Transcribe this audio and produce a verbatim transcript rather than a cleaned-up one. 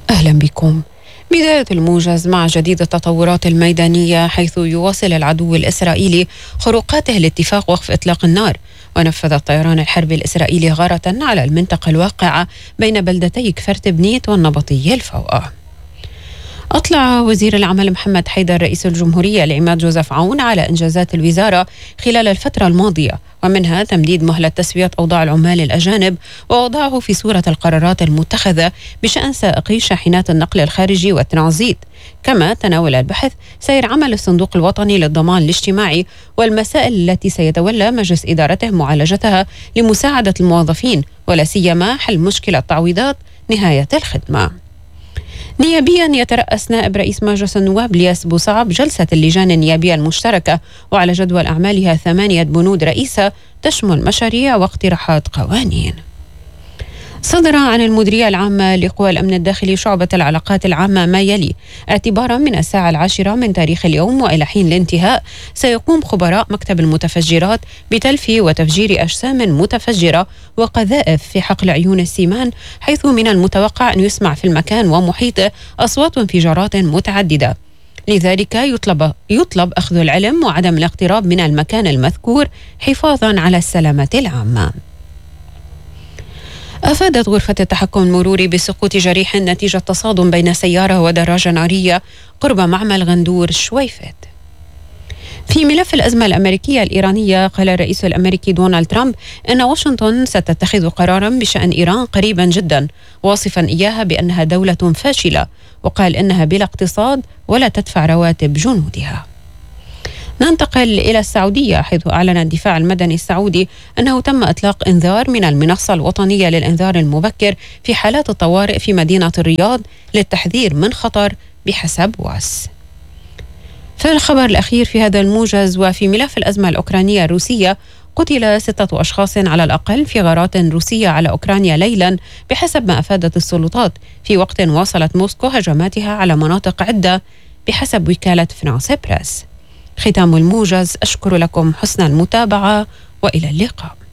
أهلا بكم. بداية الموجز مع جديد التطورات الميدانية، حيث يواصل العدو الإسرائيلي خروقاته لاتفاق وقف إطلاق النار. ونفذ الطيران الحربي الإسرائيلي غارة على المنطقة الواقعة بين بلدتي كفرت بنيت والنبطية الفوقة. أطلع وزير العمل محمد حيدر رئيس الجمهورية العماد جوزيف عون على إنجازات الوزارة خلال الفترة الماضية، ومنها تمديد مهلة تسوية أوضاع العمال الأجانب، ووضعه في صورة القرارات المتخذة بشأن سائقي شاحنات النقل الخارجي والترانزيت. كما تناول البحث سير عمل الصندوق الوطني للضمان الاجتماعي والمسائل التي سيتولى مجلس إدارته معالجتها لمساعدة الموظفين، ولا سيما حل مشكلة تعويضات نهاية الخدمة. نيابيا يترأس نائب رئيس مجلس النواب الياس بوصعب جلسة اللجان النيابية المشتركة، وعلى جدول أعمالها ثمانية بنود رئيسة تشمل مشاريع واقتراحات قوانين. صدر عن المديرية العامة لقوى الأمن الداخلي شعبة العلاقات العامة ما يلي: اعتبارا من الساعة العاشرة من تاريخ اليوم وإلى حين الانتهاء، سيقوم خبراء مكتب المتفجرات بتلفي وتفجير أجسام متفجرة وقذائف في حقل عيون السيمان، حيث من المتوقع أن يسمع في المكان ومحيطه أصوات انفجارات متعددة. لذلك يطلب, يطلب أخذ العلم وعدم الاقتراب من المكان المذكور حفاظا على السلامة العامة. أفادت غرفة التحكم المروري بسقوط جريح نتيجة تصادم بين سيارة ودراجة نارية قرب معمل غندور شويفت. في ملف الأزمة الأمريكية الإيرانية، قال الرئيس الأمريكي دونالد ترامب أن واشنطن ستتخذ قرارا بشأن إيران قريبا جدا، واصفا إياها بأنها دولة فاشلة، وقال إنها بلا اقتصاد ولا تدفع رواتب جنودها. ننتقل إلى السعودية، حيث أعلن الدفاع المدني السعودي أنه تم إطلاق إنذار من المنصة الوطنية للإنذار المبكر في حالات الطوارئ في مدينة الرياض للتحذير من خطر بحسب واس. في الخبر الأخير في هذا الموجز، وفي ملف الأزمة الأوكرانية الروسية، قتل ستة أشخاص على الأقل في غارات روسية على أوكرانيا ليلا بحسب ما أفادت السلطات، في وقت واصلت موسكو هجماتها على مناطق عدة بحسب وكالة فرانس بريس. ختام الموجز، أشكر لكم حسن المتابعة وإلى اللقاء.